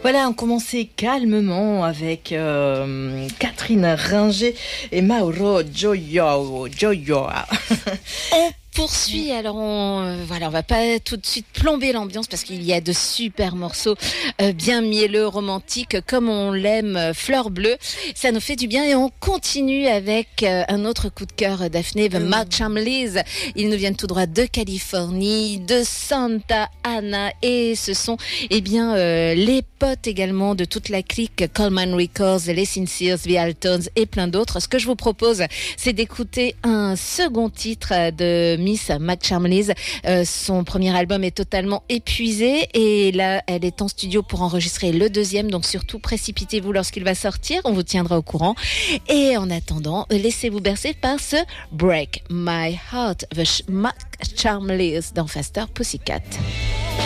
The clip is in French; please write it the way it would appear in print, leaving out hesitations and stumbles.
Voilà, on commençait calmement avec Catherine Ringer et Mauro Gioia. On poursuit, alors on va pas tout de suite plomber l'ambiance parce qu'il y a de super morceaux bien mielleux, romantiques, comme on l'aime, Fleur Bleue. Ça nous fait du bien et on continue avec un autre coup de cœur, Daphné, The Mark Chambliss. Ils nous viennent tout droit de Californie, de Santa Ana, et ce sont les potes également de toute la clique Coleman Records, les Sincères, The Altones et plein d'autres. Ce que je vous propose, c'est d'écouter un second titre de Miss Mark Chambliss. Son premier album est totalement épuisé et là, elle est en studio pour enregistrer le deuxième, donc surtout précipitez-vous lorsqu'il va sortir, on vous tiendra au courant. Et en attendant, laissez-vous bercer par ce Break My Heart, The Mark Chambliss dans Faster Pussycat.